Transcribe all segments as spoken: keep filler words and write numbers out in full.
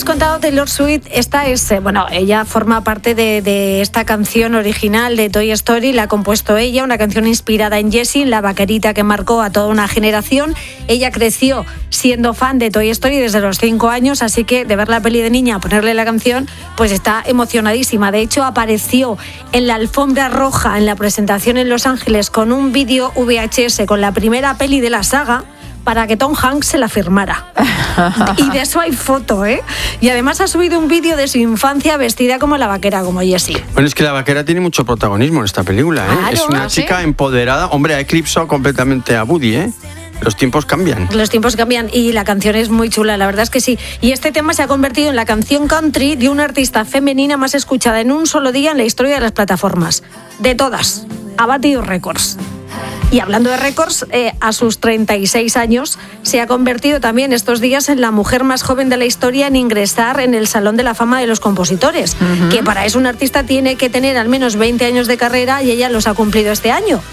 hemos contado, Taylor Swift, esta es, eh, bueno, ella forma parte de, de esta canción original de Toy Story, la ha compuesto ella, una canción inspirada en Jessie, la vaquerita que marcó a toda una generación. Ella creció siendo fan de Toy Story desde los cinco años, así que de ver la peli de niña, ponerle la canción, pues está emocionadísima. De hecho, apareció en la alfombra roja en la presentación en Los Ángeles con un vídeo V H S con la primera peli de la saga, para que Tom Hanks se la firmara. Y de eso hay foto, ¿eh? Y además ha subido un vídeo de su infancia vestida como la vaquera, como Jessie. Bueno, es que la vaquera tiene mucho protagonismo en esta película, ¿eh? Claro, es una ¿sí? chica empoderada. Hombre, ha eclipsado completamente a Woody, ¿eh? Los tiempos cambian. Los tiempos cambian y la canción es muy chula, la verdad es que sí. Y este tema se ha convertido en la canción country de una artista femenina más escuchada en un solo día en la historia de las plataformas. De todas. Ha batido récords. Y hablando de récords, eh, a sus treinta y seis años se ha convertido también estos días en la mujer más joven de la historia en ingresar en el Salón de la Fama de los Compositores, uh-huh. que para eso un artista tiene que tener al menos veinte años de carrera y ella los ha cumplido este año.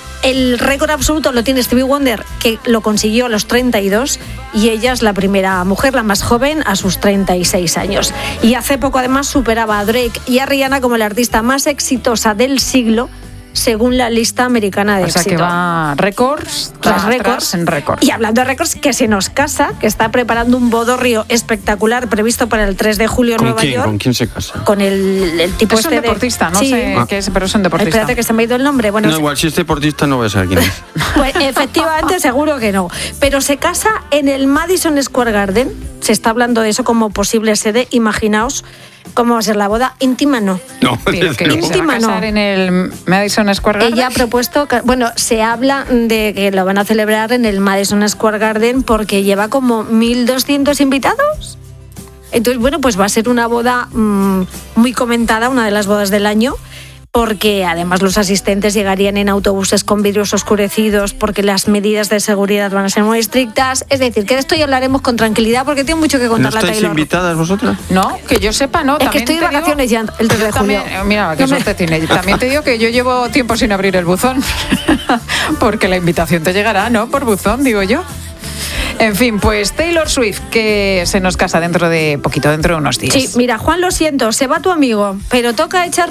El récord absoluto lo tiene Stevie Wonder, que lo consiguió a los treinta y dos, y ella es la primera mujer, la más joven, a sus treinta y seis años. Y hace poco además superaba a Drake y a Rihanna como la artista más exitosa del siglo, según la lista americana de éxito. O sea éxito. que va récords tras récords en récords. Y hablando de récords, que se nos casa, que está preparando un bodorrio espectacular previsto para el tres de julio en Nueva quién? York. ¿Con quién se casa? Con el, el tipo es este un deportista, de... no sí. sé ah. qué es, pero es un deportista. Espérate que se me ha ido el nombre. Bueno, no, igual, si es deportista no voy a saber quién es. Pues efectivamente, seguro que no. Pero se casa en el Madison Square Garden. Se está hablando de eso como posible sede. Imaginaos cómo va a ser la boda. Íntima no. No, pero que no. se va a casar en el Madison Square Garden. Ella ha propuesto, bueno, se habla de que lo van a celebrar en el Madison Square Garden porque lleva como mil doscientos invitados. Entonces, bueno, pues va a ser una boda mmm, muy comentada, una de las bodas del año, porque además los asistentes llegarían en autobuses con vidrios oscurecidos porque las medidas de seguridad van a ser muy estrictas. Es decir, que de esto ya hablaremos con tranquilidad porque tengo mucho que contar. ¿No estáis Taylor. invitadas vosotras? No, que yo sepa, no. Es también que estoy de te vacaciones digo, ya el tres de julio. También, mira, qué no suerte me... tiene. También te digo que yo llevo tiempo sin abrir el buzón porque la invitación te llegará, ¿no? Por buzón, digo yo. En fin, pues Taylor Swift, que se nos casa dentro de poquito, dentro de unos días. Sí, mira, Juan, lo siento, se va tu amigo, pero toca echar